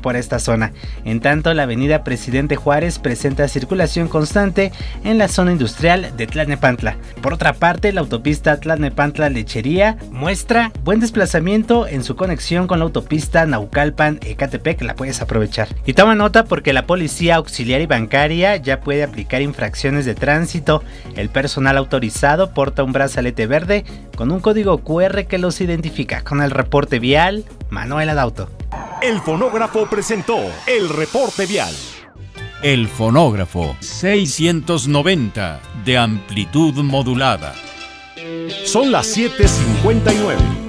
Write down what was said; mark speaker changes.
Speaker 1: por esta zona. En tanto, la avenida Presidente Juárez presenta circulación constante en la zona industrial de Tlalnepantla. Por otra parte, la autopista Tlalnepantla-Lechería muestra buen desplazamiento en su conexión con la autopista Naucalpan-Ecatepec, la puedes aprovechar. Y toma nota porque la Policía Auxiliar y Bancaria ya puede aplicar infracciones de tránsito. El personal autorizado porta un brazalete verde con un código QR que los identifica. Con el reporte vial, Manuel Adauto.
Speaker 2: El Fonógrafo presentó el reporte vial.
Speaker 3: El Fonógrafo 690 de amplitud modulada.
Speaker 2: Son las 7:59.